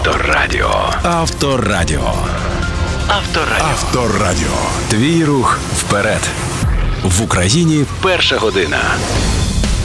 Авторадіо. Авторадіо. Авторадіо. Твій рух вперед. В Україні перша година.